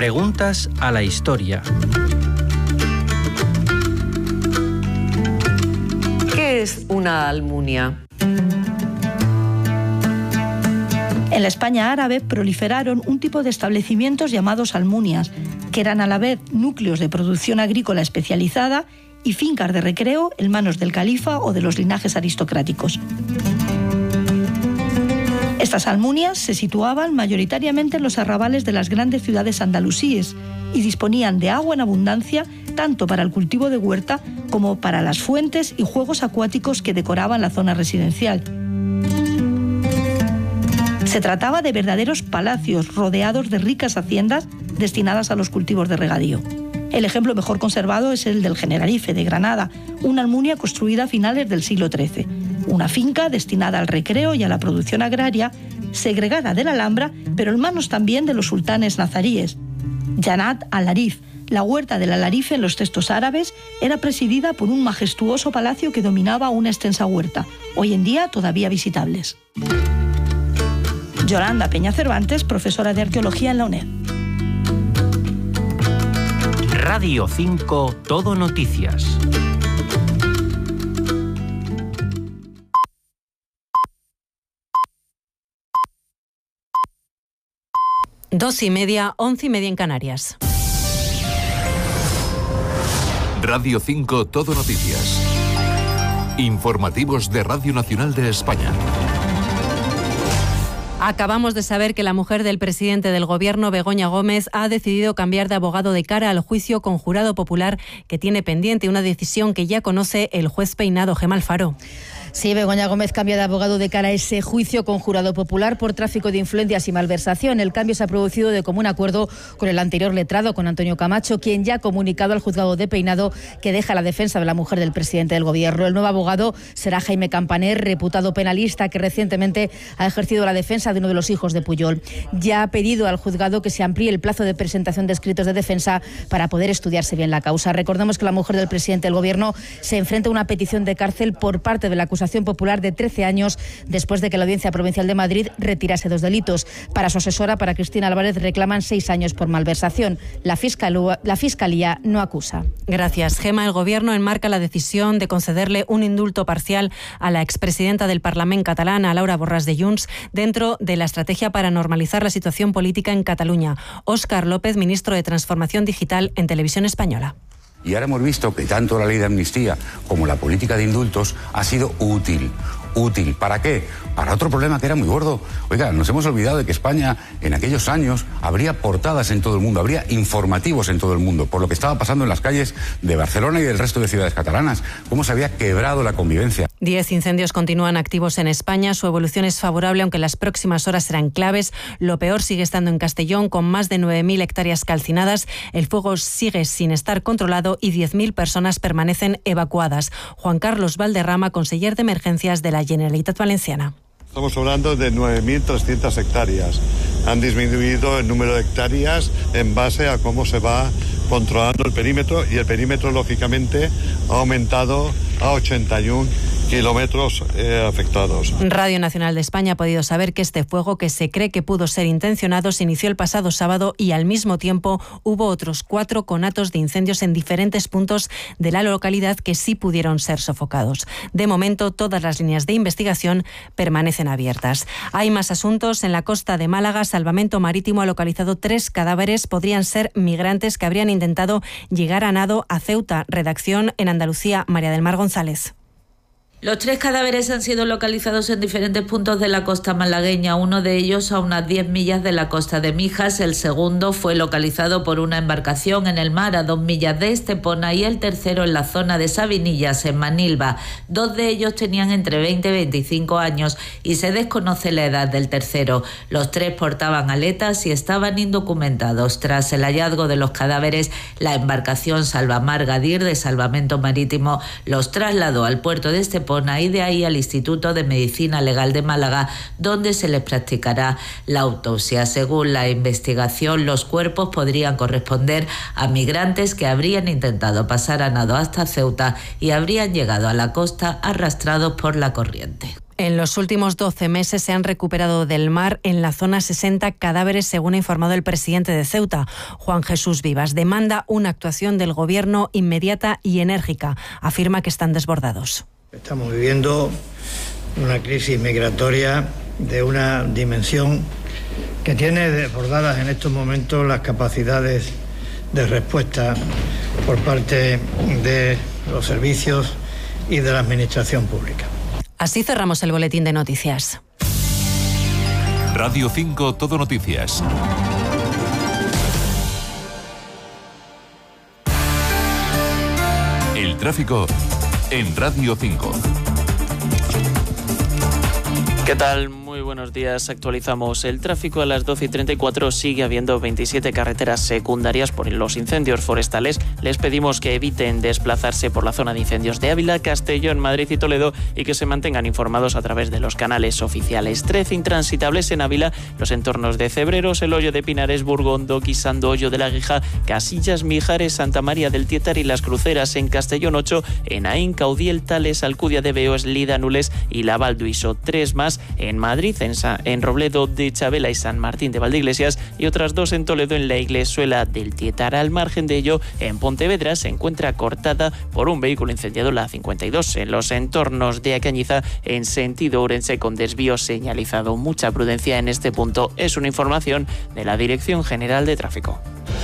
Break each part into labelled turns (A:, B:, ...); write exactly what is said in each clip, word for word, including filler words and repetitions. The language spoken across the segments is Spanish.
A: Preguntas a la historia.
B: ¿Qué es una almunia?
C: En la España árabe proliferaron un tipo de establecimientos llamados almunias, que eran a la vez núcleos de producción agrícola especializada y fincas de recreo en manos del califa o de los linajes aristocráticos. Estas almunias se situaban mayoritariamente en los arrabales de las grandes ciudades andalusíes y disponían de agua en abundancia tanto para el cultivo de huerta como para las fuentes y juegos acuáticos que decoraban la zona residencial. Se trataba de verdaderos palacios rodeados de ricas haciendas destinadas a los cultivos de regadío. El ejemplo mejor conservado es el del Generalife de Granada, una almunia construida a finales del siglo trece. Una finca destinada al recreo y a la producción agraria, segregada de la Alhambra, pero en manos también de los sultanes nazaríes. Janat al-Arif, la huerta del Alarife en los textos árabes, era presidida por un majestuoso palacio que dominaba una extensa huerta, hoy en día todavía visitables. Yolanda Peña Cervantes, profesora de Arqueología en la UNED.
A: Radio cinco, Todo Noticias.
D: Dos y media, once y media en Canarias.
E: Radio cinco, Todo Noticias. Informativos de Radio Nacional de España.
D: Acabamos de saber que la mujer del presidente del Gobierno, Begoña Gómez, ha decidido cambiar de abogado de cara al juicio con jurado popular que tiene pendiente, una decisión que ya conoce el juez Peinado. Gemma Alfaro.
F: Sí, Begoña Gómez cambia de abogado de cara a ese juicio con jurado popular por tráfico de influencias y malversación. El cambio se ha producido de común acuerdo con el anterior letrado, con Antonio Camacho, quien ya ha comunicado al juzgado de Peinado que deja la defensa de la mujer del presidente del Gobierno. El nuevo abogado será Jaime Campaner, reputado penalista que recientemente ha ejercido la defensa de uno de los hijos de Pujol. Ya ha pedido al juzgado que se amplíe el plazo de presentación de escritos de defensa para poder estudiarse bien la causa. Recordemos que la mujer del presidente del Gobierno se enfrenta a una petición de cárcel por parte de la acusación popular de trece años después de que la Audiencia Provincial de Madrid retirase dos delitos. Para su asesora, para Cristina Álvarez, reclaman seis años por malversación. La, fiscal, la Fiscalía no acusa.
D: Gracias, Gemma. El Gobierno enmarca la decisión de concederle un indulto parcial a la expresidenta del Parlament catalán, a Laura Borràs de Junts, dentro de la estrategia para normalizar la situación política en Cataluña. Óscar López, ministro de Transformación Digital en Televisión Española.
G: Y ahora hemos visto que tanto la ley de amnistía como la política de indultos ha sido útil. ¿Útil? ¿Para qué? Para otro problema que era muy gordo. Oiga, nos hemos olvidado de que España en aquellos años habría portadas en todo el mundo, habría informativos en todo el mundo, por lo que estaba pasando en las calles de Barcelona y del resto de ciudades catalanas, cómo se había quebrado la convivencia.
D: Diez incendios continúan activos en España. Su evolución es favorable, aunque las próximas horas serán claves. Lo peor sigue estando en Castellón, con más de nueve mil hectáreas calcinadas. El fuego sigue sin estar controlado y diez mil personas permanecen evacuadas. Juan Carlos Valderrama, conseller de emergencias de la Generalitat Valenciana.
H: Estamos hablando de nueve mil trescientas hectáreas. Han disminuido el número de hectáreas en base a cómo se va controlando el perímetro, y el perímetro, lógicamente, ha aumentado a ochenta y uno kilómetros eh, afectados.
D: Radio Nacional de España ha podido saber que este fuego, que se cree que pudo ser intencionado, se inició el pasado sábado y al mismo tiempo hubo otros cuatro conatos de incendios en diferentes puntos de la localidad que sí pudieron ser sofocados. De momento, todas las líneas de investigación permanecen abiertas. Hay más asuntos. En la costa de Málaga, Salvamento Marítimo ha localizado tres cadáveres. Podrían ser migrantes que habrían intentado llegar a nado a Ceuta. Redacción en Andalucía, María del Mar González.
I: Los tres cadáveres han sido localizados en diferentes puntos de la costa malagueña, uno de ellos a unas diez millas de la costa de Mijas, el segundo fue localizado por una embarcación en el mar a dos millas de Estepona y el tercero en la zona de Sabinillas, en Manilva. Dos de ellos tenían entre veinte y veinticinco años y se desconoce la edad del tercero. Los tres portaban aletas y estaban indocumentados. Tras el hallazgo de los cadáveres, la embarcación Salvamar Gadir de Salvamento Marítimo los trasladó al puerto de Estepona y de ahí al Instituto de Medicina Legal de Málaga, donde se les practicará la autopsia. Según la investigación, los cuerpos podrían corresponder a migrantes que habrían intentado pasar a nado hasta Ceuta y habrían llegado a la costa arrastrados por la corriente.
D: En los últimos doce meses se han recuperado del mar en la zona sesenta cadáveres, según ha informado el presidente de Ceuta, Juan Jesús Vivas. Demanda una actuación del Gobierno inmediata y enérgica. Afirma que están desbordados.
J: Estamos viviendo una crisis migratoria de una dimensión que tiene desbordadas en estos momentos las capacidades de respuesta por parte de los servicios y de la administración pública.
D: Así cerramos el boletín de noticias.
E: Radio cinco Todo Noticias. El tráfico en Radio cinco.
K: ¿Qué tal? Muy buenos días. Actualizamos el tráfico a las doce y treinta y cuatro. Sigue habiendo veintisiete carreteras secundarias por los incendios forestales. Les pedimos que eviten desplazarse por la zona de incendios de Ávila, Castellón, Madrid y Toledo y que se mantengan informados a través de los canales oficiales. trece intransitables en Ávila, los entornos de Cebreros, el Hoyo de Pinares, Burgondo, Guisando, Hoyo de la Guija, Casillas, Mijares, Santa María del Tietar y Las Cruceras. En Castellón ocho, en Aín, Caudiel, Tales, Alcudia de Beos, Lida, Nules y La Valduiso. tres más en Madrid, en, Sa- en Robledo de Chabela y San Martín de Valdeiglesias, y otras dos en Toledo, en la Iglesuela del Tietar. Al margen de ello, en Pontevedra se encuentra cortada por un vehículo incendiado la cincuenta y dos. En los entornos de Acañiza, en sentido Ourense, con desvío señalizado. Mucha prudencia en este punto. Es una información de la Dirección General de Tráfico.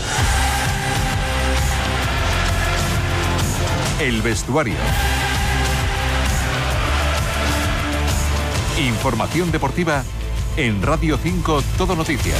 E: El vestuario. Información deportiva en Radio cinco Todo Noticias.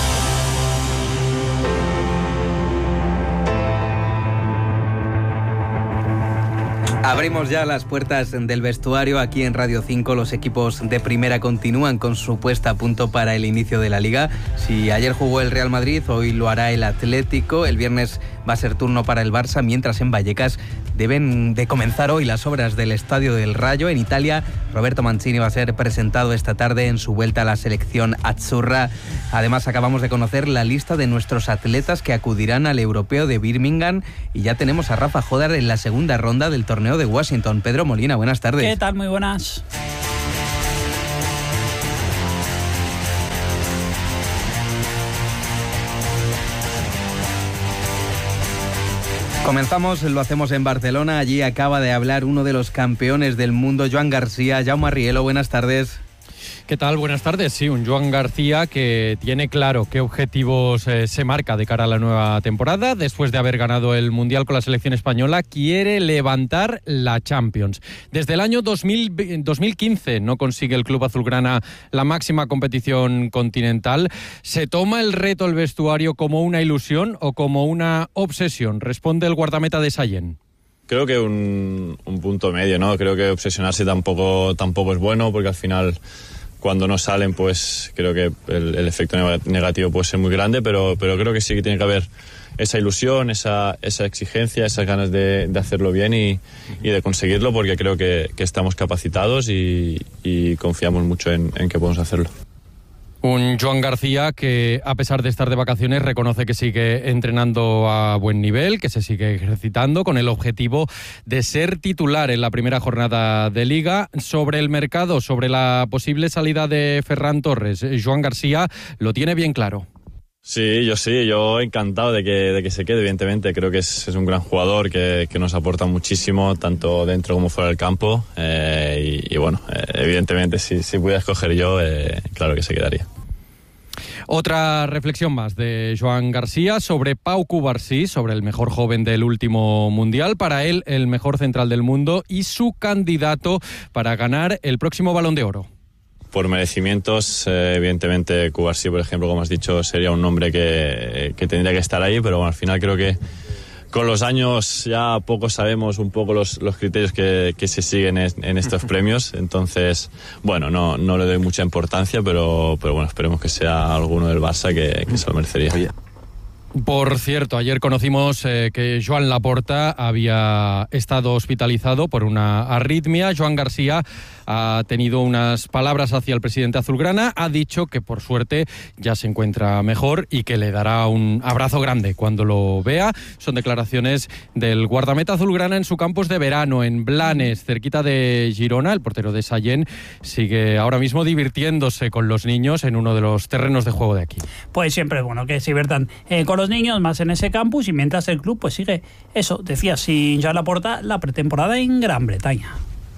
L: Abrimos ya las puertas del vestuario aquí en Radio cinco. Los equipos de primera continúan con su puesta a punto para el inicio de la Liga. Si ayer jugó el Real Madrid, hoy lo hará el Atlético. El viernes va a ser turno para el Barça, mientras en Vallecas deben de comenzar hoy las obras del Estadio del Rayo. En Italia, Roberto Mancini va a ser presentado esta tarde en su vuelta a la selección azzurra. Además, acabamos de conocer la lista de nuestros atletas que acudirán al Europeo de Birmingham y ya tenemos a Rafa Jodar en la segunda ronda del torneo de Washington. Pedro Molina, buenas tardes.
M: ¿Qué tal? Muy buenas.
L: Comenzamos, lo hacemos en Barcelona. Allí acaba de hablar uno de los campeones del mundo, Joan García. Jaume Rielo, buenas tardes.
N: ¿Qué tal? Buenas tardes. Sí, un Joan García que tiene claro qué objetivos eh, se marca de cara a la nueva temporada. Después de haber ganado el Mundial con la selección española, quiere levantar la Champions. Desde el año dos mil, dos mil quince no consigue el club azulgrana la máxima competición continental. ¿Se toma el reto el vestuario como una ilusión o como una obsesión? Responde el guardameta de Sallent.
O: Creo que un, un punto medio, ¿no? Creo que obsesionarse tampoco, tampoco es bueno, porque al final, cuando no salen, pues creo que el, el efecto negativo puede ser muy grande, pero, pero creo que sí que tiene que haber esa ilusión, esa, esa exigencia, esas ganas de, de hacerlo bien y, y de conseguirlo, porque creo que, que estamos capacitados y, y confiamos mucho en, en que podemos hacerlo.
N: Un Joan García que, a pesar de estar de vacaciones, reconoce que sigue entrenando a buen nivel, que se sigue ejercitando con el objetivo de ser titular en la primera jornada de Liga. Sobre el mercado, sobre la posible salida de Ferran Torres, Joan García lo tiene bien claro.
O: Sí, yo sí, yo encantado de que, de que se quede, evidentemente. Creo que es, es un gran jugador que, que nos aporta muchísimo, tanto dentro como fuera del campo. Eh, y, y bueno, eh, evidentemente, si, si pudiera escoger yo, eh, claro que se quedaría.
N: Otra reflexión más de Joan García sobre Pau Cubarsí, sobre el mejor joven del último Mundial. Para él, el mejor central del mundo y su candidato para ganar el próximo Balón de Oro.
O: Por merecimientos, eh, evidentemente Cubarsí, por ejemplo, como has dicho, sería un nombre que, que tendría que estar ahí, pero bueno, al final creo que con los años ya poco sabemos un poco los, los criterios que, que se siguen en, en estos premios, entonces, bueno, no, no le doy mucha importancia, pero, pero bueno, esperemos que sea alguno del Barça que, que se lo merecería.
N: Por cierto, ayer conocimos eh, que Joan Laporta había estado hospitalizado por una arritmia. Joan García ha tenido unas palabras hacia el presidente azulgrana, ha dicho que por suerte ya se encuentra mejor y que le dará un abrazo grande cuando lo vea. Son declaraciones del guardameta azulgrana en su campus de verano en Blanes, cerquita de Girona. El portero de Sallent sigue ahora mismo divirtiéndose con los niños en uno de los terrenos de juego de aquí.
M: Pues siempre es bueno que se diviertan eh, con los niños más en ese campus, y mientras el club pues sigue, eso, decía, sin Joan Laporta, la pretemporada en Gran Bretaña.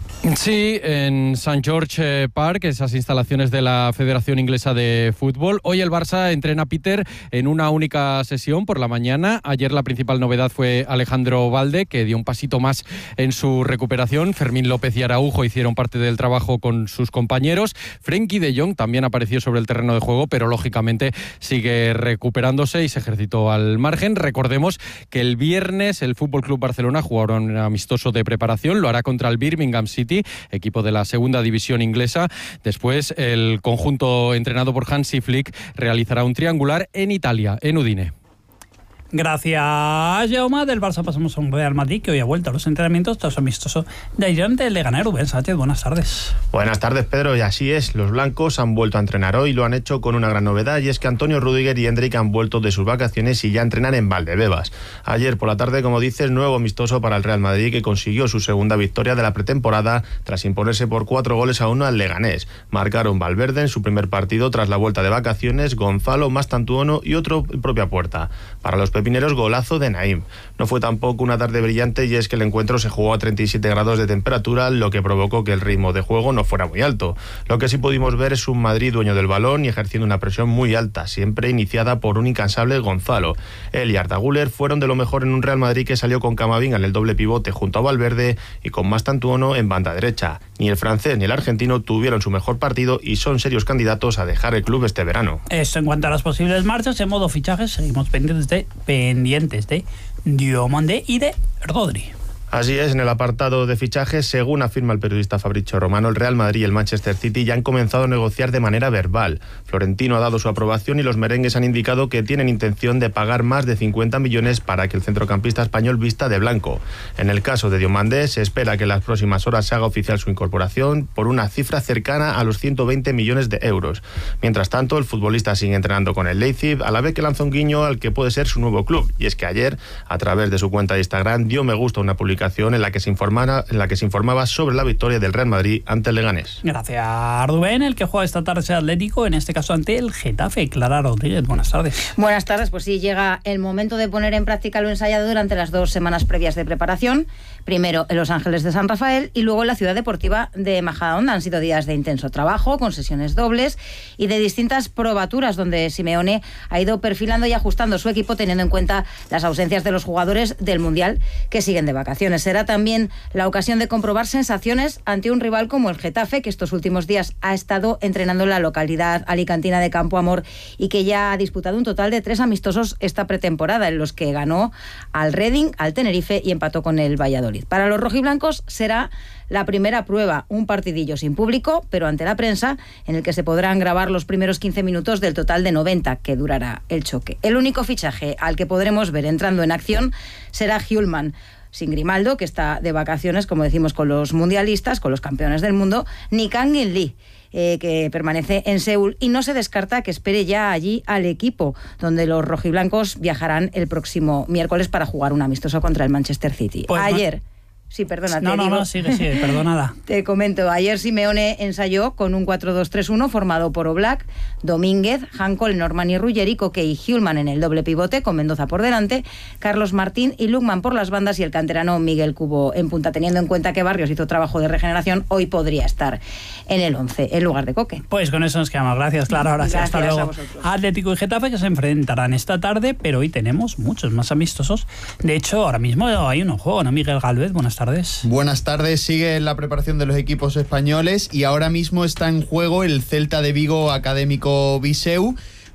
N: Sí, en Saint George Park, esas instalaciones de la Federación Inglesa de Fútbol. Hoy el Barça entrena, Peter, en una única sesión por la mañana. Ayer la principal novedad fue Alejandro Balde, que dio un pasito más en su recuperación. Fermín López y Araujo hicieron parte del trabajo con sus compañeros. Frenkie de Jong también apareció sobre el terreno de juego, pero lógicamente sigue recuperándose y se ejercitó al margen. Recordemos que el viernes el F C Barcelona jugará un amistoso de preparación, lo hará contra el Birmingham City, equipo de la segunda división inglesa. Después el conjunto entrenado por Hansi Flick realizará un triangular en Italia, en Udine.
M: Gracias, Jaume. Del Barça pasamos a un Real Madrid que hoy ha vuelto a los entrenamientos tras amistoso de ayer ante el Leganés. Rubén Sánchez, buenas tardes.
P: Buenas tardes, Pedro, y así es. Los blancos han vuelto a entrenar hoy y lo han hecho con una gran novedad, y es que Antonio Rüdiger y Endrick han vuelto de sus vacaciones y ya entrenan en Valdebebas. Ayer por la tarde, como dices, nuevo amistoso para el Real Madrid, que consiguió su segunda victoria de la pretemporada tras imponerse por cuatro goles a uno al Leganés. Marcaron Valverde en su primer partido tras la vuelta de vacaciones, Gonzalo, Mastantuono y otro en propia puerta. Para los pepineros, golazo de Naim. No fue tampoco una tarde brillante, y es que el encuentro se jugó a treinta y siete grados de temperatura, lo que provocó que el ritmo de juego no fuera muy alto. Lo que sí pudimos ver es un Madrid dueño del balón y ejerciendo una presión muy alta, siempre iniciada por un incansable Gonzalo. Él y Arda Güler fueron de lo mejor en un Real Madrid que salió con Camavinga en el doble pivote junto a Valverde y con Mastantuono en banda derecha. Ni el francés ni el argentino tuvieron su mejor partido y son serios candidatos a dejar el club este verano.
M: Esto en cuanto a las posibles marchas. En modo fichajes seguimos pendientes de pendientes de Diomande y de Rodri.
P: Así es, en el apartado de fichajes, según afirma el periodista Fabrizio Romano, el Real Madrid y el Manchester City ya han comenzado a negociar de manera verbal. Florentino ha dado su aprobación y los merengues han indicado que tienen intención de pagar más de cincuenta millones para que el centrocampista español vista de blanco. En el caso de Diomandé, se espera que en las próximas horas se haga oficial su incorporación por una cifra cercana a los ciento veinte millones de euros. Mientras tanto, el futbolista sigue entrenando con el Leipzig, a la vez que lanza un guiño al que puede ser su nuevo club. Y es que ayer, a través de su cuenta de Instagram, dio me gusta a una publicación en la que se informara, en la que se informaba sobre la victoria del Real Madrid ante el Leganés.
M: Gracias, Rubén. El que juega esta tarde es el Atlético, en este caso ante el Getafe. Clara Rodríguez, buenas tardes.
Q: Buenas tardes, pues sí, llega el momento de poner en práctica lo ensayado durante las dos semanas previas de preparación. Primero en Los Ángeles de San Rafael y luego en la ciudad deportiva de Majadahonda. Han sido días de intenso trabajo, con sesiones dobles y de distintas probaturas, donde Simeone ha ido perfilando y ajustando su equipo teniendo en cuenta las ausencias de los jugadores del Mundial que siguen de vacaciones. Será también la ocasión de comprobar sensaciones ante un rival como el Getafe, que estos últimos días ha estado entrenando en la localidad alicantina de Campo Amor y que ya ha disputado un total de tres amistosos esta pretemporada, en los que ganó al Reading, al Tenerife y empató con el Valladolid. Para los rojiblancos será la primera prueba, un partidillo sin público, pero ante la prensa, en el que se podrán grabar los primeros quince minutos del total de noventa que durará el choque. El único fichaje al que podremos ver entrando en acción será Hjulmand, sin Grimaldo, que está de vacaciones, como decimos, con los mundialistas, con los campeones del mundo, ni Kangin Lee, eh, que permanece en Seúl, y no se descarta que espere ya allí al equipo, donde los rojiblancos viajarán el próximo miércoles para jugar un amistoso contra el Manchester City. Pues Ayer... No. Sí, perdona.
M: No,
Q: te
M: no,
Q: digo,
M: no, sigue, sigue, perdonada.
Q: Te comento, ayer Simeone ensayó con un cuatro dos tres uno formado por Oblak, Domínguez, Hancol, Norman y Ruggeri, Coque y Hjulmand en el doble pivote, con Mendoza por delante, Carlos Martín y Lukman por las bandas y el canterano Miguel Cubo en punta. Teniendo en cuenta que Barrios hizo trabajo de regeneración, hoy podría estar en el once en lugar de Coque.
M: Pues con eso nos quedamos. Gracias, Clara. Ahora sí, hasta luego. Atlético y Getafe, que se enfrentarán esta tarde, pero hoy tenemos muchos más amistosos. De hecho, ahora mismo hay uno juego, ¿no? Miguel Galvez, buenas tardes.
R: Buenas tardes, sigue la preparación de los equipos españoles y ahora mismo está en juego el Celta de Vigo Académico Viseu,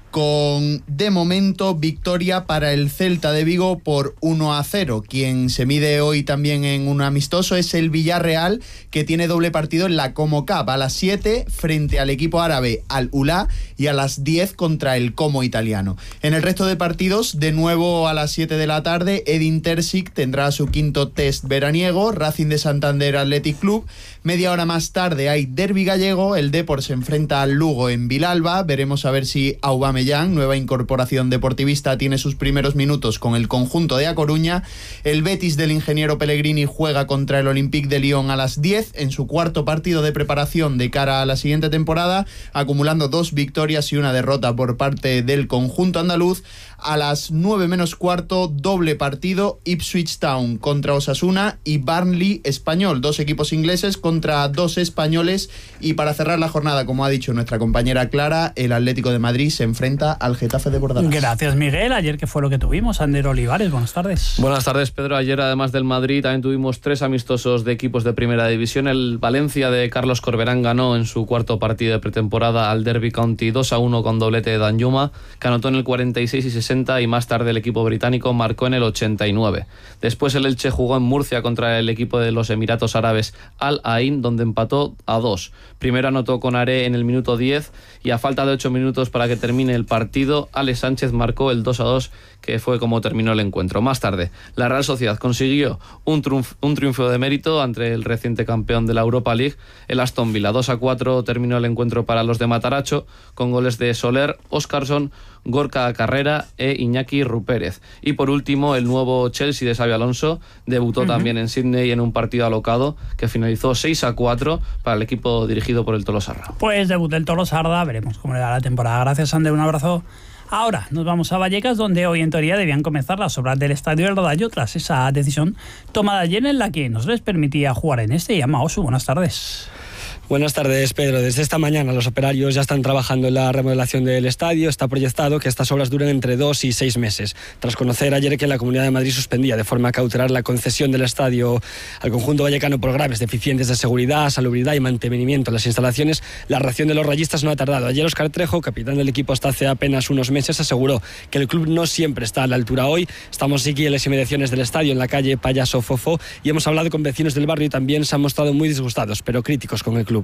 R: con, de momento, victoria para el Celta de Vigo por uno a cero. Quien se mide hoy también en un amistoso es el Villarreal, que tiene doble partido en la Como Cup, a las siete frente al equipo árabe Al Hulá y a las diez contra el Como italiano. En el resto de partidos, de nuevo a las siete de la tarde, Edin Terzic tendrá su quinto test veraniego, Racing de Santander Athletic Club. Media hora más tarde hay derbi gallego, el Depor se enfrenta al Lugo en Vilalba. Veremos a ver si Aubameyang, nueva incorporación deportivista, tiene sus primeros minutos con el conjunto de A Coruña. El Betis del ingeniero Pellegrini juega contra el Olympique de Lyon a las diez en su cuarto partido de preparación de cara a la siguiente temporada, acumulando dos victorias y una derrota por parte del conjunto andaluz. A las nueve menos cuarto, doble partido, Ipswich Town contra Osasuna y Burnley Español, dos equipos ingleses contra dos españoles. Y para cerrar la jornada, como ha dicho nuestra compañera Clara, el Atlético de Madrid se enfrenta al Getafe de Bordalás.
M: Gracias, Miguel. Ayer, ¿qué fue lo que tuvimos? Ander Olivares, buenas tardes.
S: Buenas tardes, Pedro. Ayer, además del Madrid, también tuvimos tres amistosos de equipos de primera división. El Valencia de Carlos Corberán ganó en su cuarto partido de pretemporada al Derby County dos a uno con doblete de Danjuma, que anotó en el cuarenta y seis y sesenta, y más tarde el equipo británico marcó en el ochenta y nueve. Después el Elche jugó en Murcia contra el equipo de los Emiratos Árabes Al Ain, donde empató a dos. Primero anotó Konaré en el minuto diez y a falta de ocho minutos para que termine el partido, Alex Sánchez marcó el dos a dos, que fue como terminó el encuentro. Más tarde, la Real Sociedad consiguió un, triunf- un triunfo de mérito ante el reciente campeón de la Europa League, el Aston Villa. dos a cuatro terminó el encuentro para los de Mataracho, con goles de Soler, Óscarson, Gorka Carrera e Iñaki Rupérez. Y por último, el nuevo Chelsea de Xabi Alonso debutó uh-huh. también en Sydney en un partido alocado que finalizó seis a cuatro para el equipo dirigido por el Tolosarra.
M: Pues debut del Tolosarra, veremos cómo le da la temporada. Gracias, Ander, un abrazo. Ahora nos vamos a Vallecas, donde hoy en teoría debían comenzar las obras del Estadio del Rodallo tras esa decisión tomada ayer en la que nos les permitía jugar en este. Llama Osu, buenas tardes.
T: Buenas tardes, Pedro. Desde esta mañana los operarios ya están trabajando en la remodelación del estadio. Está proyectado que estas obras duren entre dos y seis meses. Tras conocer ayer que la Comunidad de Madrid suspendía de forma cautelar la concesión del estadio al conjunto vallecano por graves deficiencias de seguridad, salubridad y mantenimiento de las instalaciones, la reacción de los rayistas no ha tardado. Ayer Óscar Trejo, capitán del equipo hasta hace apenas unos meses, aseguró que el club no siempre está a la altura hoy. Estamos aquí en las inmediaciones del estadio, en la calle Payaso Fofó, y hemos hablado con vecinos del barrio y también se han mostrado muy disgustados, pero críticos con el club.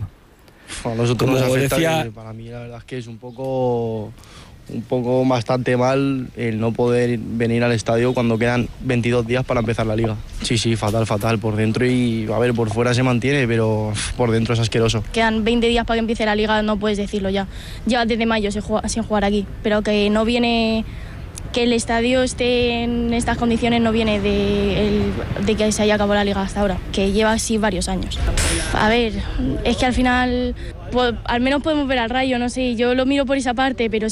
U: A nosotros
T: Como
U: nos afecta,
T: decía,
U: que para mí la verdad es que es un poco un poco bastante mal el no poder venir al estadio cuando quedan veintidós días para empezar la liga. Sí, sí, fatal, fatal por dentro, y a ver, por fuera se mantiene, pero por dentro es asqueroso.
V: Quedan veinte días para que empiece la liga, no puedes decirlo ya. Lleva desde mayo sin jugar, sin jugar aquí, pero que no viene... Que el estadio esté en estas condiciones no viene de, el, de que se haya acabado la liga hasta ahora, que lleva así varios años. A ver, es que al final, pues, al menos podemos ver al Rayo, no sé, yo lo miro por esa parte, pero